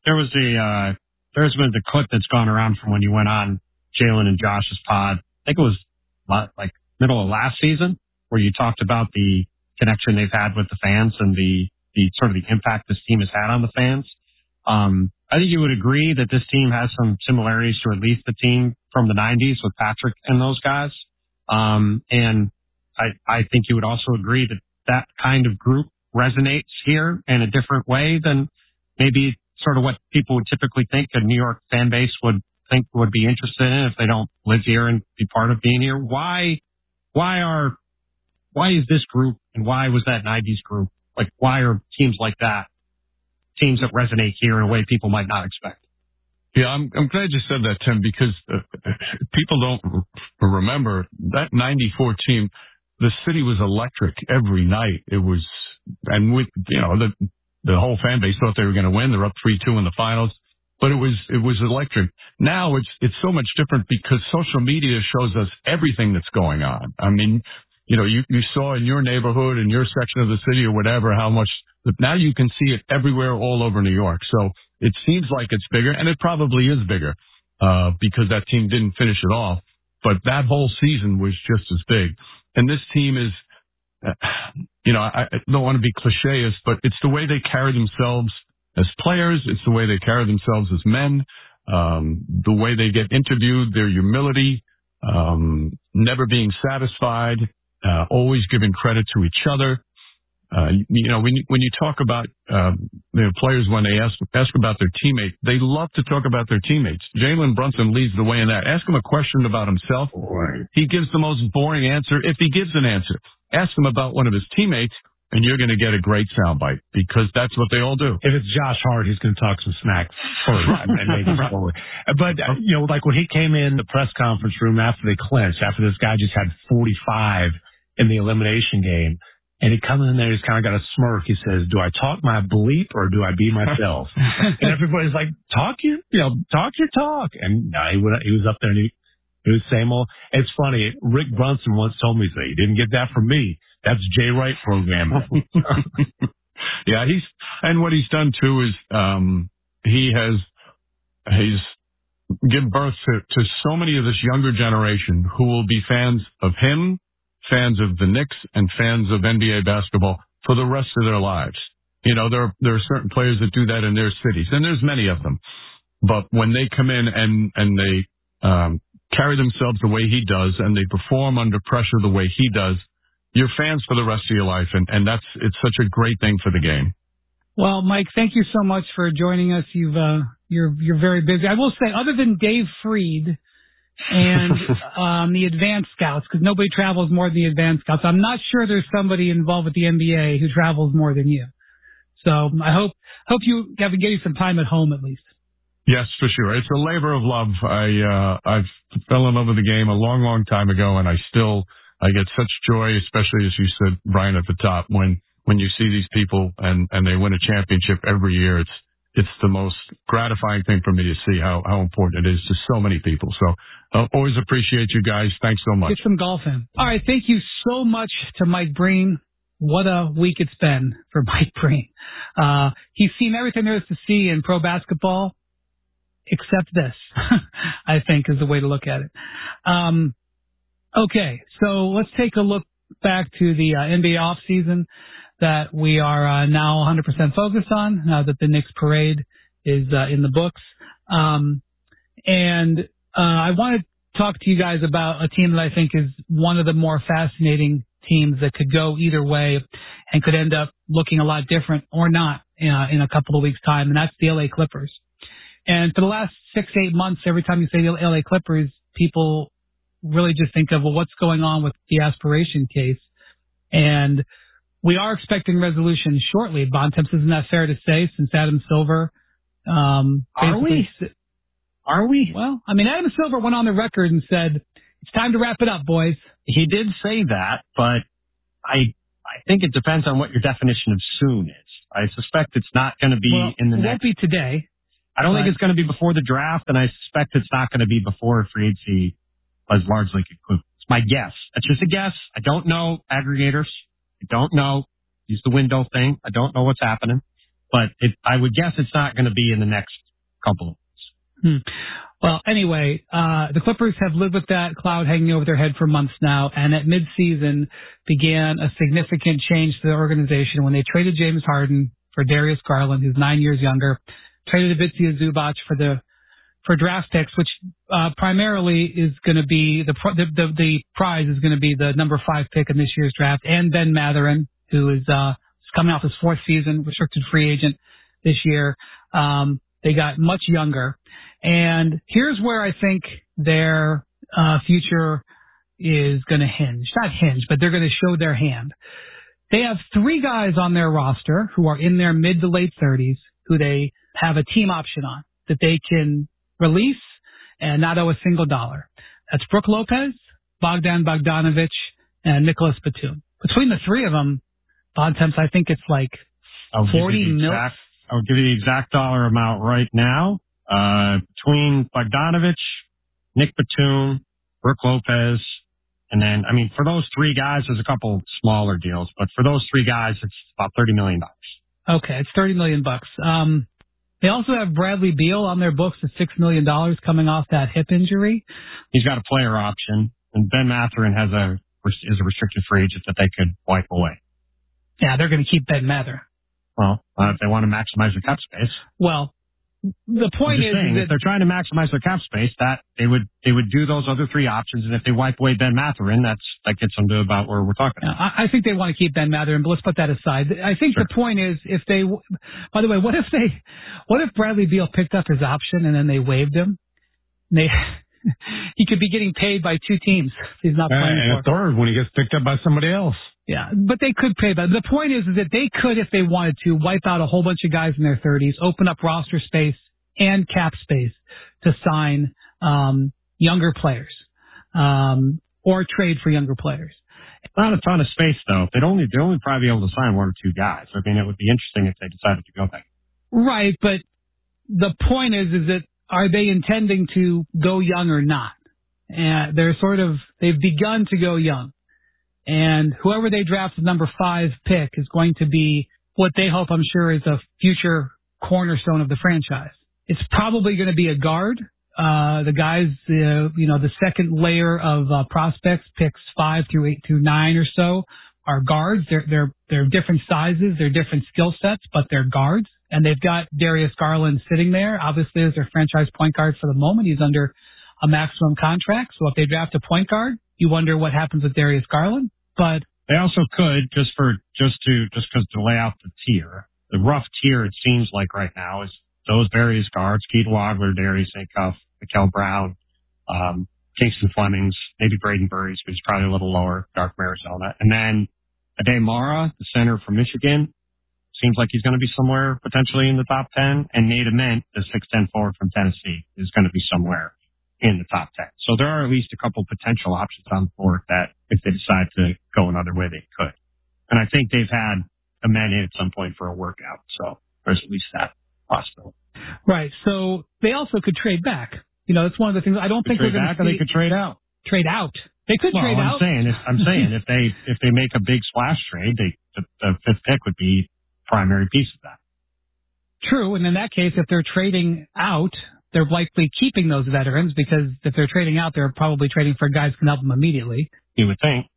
there's been the clip that's gone around from when you went on Jalen and Josh's pod. I think it was like middle of last season, where you talked about the connection they've had with the fans and the sort of the impact this team has had on the fans. I think you would agree that this team has some similarities to at least the team from the 90s with Patrick and those guys. And I think you would also agree that that kind of group resonates here in a different way than maybe sort of what people would typically think a New York fan base would think would be interested in if they don't live here and be part of being here. Why is this group and why was that 90s group? Like, why are teams like that teams that resonate here in a way people might not expect? Yeah, I'm glad you said that, Tim, because people don't remember that 94 team. The city was electric every night. It was, and with, the whole fan base thought they were going to win. They're up 3-2 in the finals, but it was electric. Now it's so much different because social media shows us everything that's going on. I mean, you saw in your neighborhood, in your section of the city or whatever, how much, now you can see it everywhere all over New York. So it seems like it's bigger, and it probably is bigger, because that team didn't finish it off, but that whole season was just as big. And this team is, I don't want to be clicheist, but it's the way they carry themselves as players. It's the way they carry themselves as men, the way they get interviewed, their humility, never being satisfied, always giving credit to each other. When you talk about players, when they ask about their teammates, they love to talk about their teammates. Jalen Brunson leads the way in that. Ask him a question about himself. Right. He gives the most boring answer if he gives an answer. Ask him about one of his teammates, and you're going to get a great soundbite because that's what they all do. If it's Josh Hart, he's going to talk some smack first and maybe forward. But, like when he came in the press conference room after they clinched, after this guy just had 45 in the elimination game, and he comes in there, he's kind of got a smirk. He says, do I talk my bleep or do I be myself? And everybody's like, talk your talk. And no, he was up there and he was same old. It's funny. Rick Brunson once told me, you didn't get that from me. That's Jay Wright programming. Yeah, and what he's done too is, he's given birth to so many of this younger generation who will be fans of him, fans of the Knicks, and fans of NBA basketball for the rest of their lives. There are certain players that do that in their cities, and there's many of them. But when they come in and they carry themselves the way he does, and they perform under pressure the way he does, you're fans for the rest of your life, and it's such a great thing for the game. Well, Mike, thank you so much for joining us. You're very busy. I will say, other than Dave Freed and the advanced scouts, because nobody travels more than the advanced scouts, I'm not sure there's somebody involved with the NBA who travels more than you. So I hope you have to give you some time at home at least. Yes, for sure. It's a labor of love. I fell in love with the game a long, long time ago, and I get such joy, especially as you said, Brian, at the top, when you see these people and they win a championship every year. It's the most gratifying thing for me to see how important it is to so many people. So always appreciate you guys. Thanks so much. Get some golf in. All right. Thank you so much to Mike Breen. What a week it's been for Mike Breen. He's seen everything there is to see in pro basketball except this, I think, is the way to look at it. Okay. So let's take a look back to the NBA offseason that we are now 100% focused on, now that the Knicks parade is in the books. And I want to talk to you guys about a team that I think is one of the more fascinating teams that could go either way and could end up looking a lot different or not in a couple of weeks' time, and that's the LA Clippers. And for the last 6 to 8 months, every time you say the LA Clippers, people really just think of, well, what's going on with the aspiration case? And we are expecting resolution shortly. Bontemps, isn't that fair to say, since Adam Silver... Are we? Well, I mean, Adam Silver went on the record and said, it's time to wrap it up, boys. He did say that, but I think it depends on what your definition of soon is. I suspect it's not going to be in the next... It won't be today. I don't think it's going to be before the draft, and I suspect it's not going to be before free agency is largely concluded. It's my guess. It's just a guess. I don't know aggregators. I don't know. Use the window thing. I don't know what's happening. but I would guess it's not going to be in the next couple of weeks. Well, anyway, the Clippers have lived with that cloud hanging over their head for months now, and at midseason began a significant change to the organization when they traded James Harden for Darius Garland, who's 9 years younger, traded Ivica Zubac for draft picks, which primarily is going to be the prize is going to be the number 5 pick in this year's draft, and Ben Mathurin, who is coming off his 4th season, restricted free agent this year. They got much younger. And here's where I think their future is going to hinge. Not hinge, but they're going to show their hand. They have 3 guys on their roster who are in their mid to late 30s who they have a team option on that they can release and not owe a single dollar. That's Brook Lopez, Bogdan Bogdanovic, and Nicholas Batum. Between the 3 of them, Bontemps, I think it's like 40 million. I'll give you the exact dollar amount right now. Between Bogdanovic, Nick Batum, Brook Lopez, and then, I mean, for those 3 guys, there's a couple smaller deals, but for those 3 guys, it's about $30 million. Okay, it's $30 million. They also have Bradley Beal on their books at $6 million coming off that hip injury. He's got a player option, and Ben Mathurin is a restricted free agent that they could wipe away. Yeah, they're going to keep Ben Mathurin. Well, if they want to maximize their cap space. Well, the point is that if they're trying to maximize their cap space, that they would do those other 3 options, and if they wipe away Ben Mathurin, that gets them to about where we're talking about. I think they want to keep Ben Mathurin, but let's put that aside. I think the point is, by the way, what if Bradley Beal picked up his option and then they waived him? He could be getting paid by 2 teams. He's not playing and a third when he gets picked up by somebody else. Yeah, but they could pay that. The point is that they could, if they wanted to, wipe out a whole bunch of guys in their 30s, open up roster space and cap space to sign younger players or trade for younger players. Not a ton of space, though. They'd only probably be able to sign 1 or 2 guys. I mean, it would be interesting if they decided to go back. Right, but the point is that are they intending to go young or not? And they've begun to go young. And whoever they draft as number 5 pick is going to be what they hope, I'm sure, is a future cornerstone of the franchise. It's probably going to be a guard. The guys, the second layer of prospects, picks 5 through 8 through 9 or so, are guards. They're different sizes, they're different skill sets, but they're guards. And they've got Darius Garland sitting there, obviously, as their franchise point guard for the moment. He's under a maximum contract. So if they draft a point guard, you wonder what happens with Darius Garland. But they also could, just because to lay out the tier, the rough tier it seems like right now is those various guards: Keith Wagler, Darius Acuff, Mikael Brown, Kingston Flemings, maybe Braden Burries, who's probably a little lower, Dark Arizona, and then Adey Mara, the center from Michigan. Seems like he's going to be somewhere potentially in the top 10, and Nate Ament, the 6'10" forward from Tennessee, is going to be somewhere in the top 10. So there are at least a couple potential options on the board that if they decide to go another way, they could. And I think they've had Ament in at some point for a workout, so there's at least that possibility. Right. So they also could trade back. It's one of the things I don't think we're going to see. They could trade out. Trade out. They could trade out. I'm saying if they make a big splash trade, the 5th pick would be primary piece of that. True, and in that case, if they're trading out, they're likely keeping those veterans, because if they're trading out, they're probably trading for guys who can help them immediately. You would think.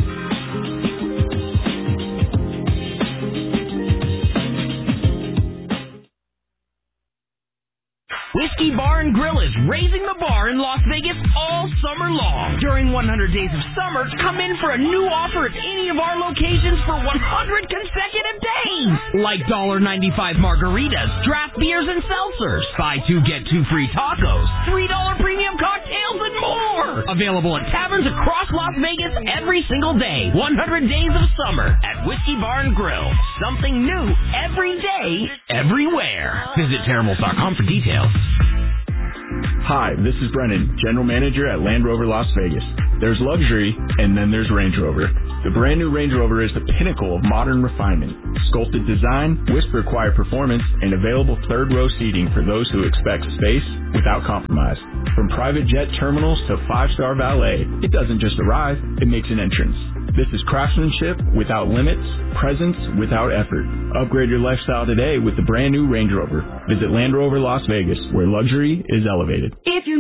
Whiskey Bar and Grill is raising the bar in Las Vegas all summer long. During 100 Days of Summer, come in for a new offer at any of our locations for 100 consecutive days. Like $1.95 margaritas, draft beers and seltzers, buy 2 get 2 free tacos, $3 premium cocktails, and more. Available at taverns across Las Vegas every single day. 100 Days of Summer at Whiskey Bar and Grill. Something new every day, everywhere. Visit Terribles.com for details. Hi, this is Brennan, General Manager at Land Rover Las Vegas. There's luxury, and then there's Range Rover. The brand new Range Rover is the pinnacle of modern refinement. Sculpted design, whisper-quiet performance, and available third-row seating for those who expect space without compromise. From private jet terminals to 5-star valet, it doesn't just arrive, it makes an entrance. This is craftsmanship without limits, presence without effort. Upgrade your lifestyle today with the brand new Range Rover. Visit Land Rover Las Vegas, where luxury is elevated. If you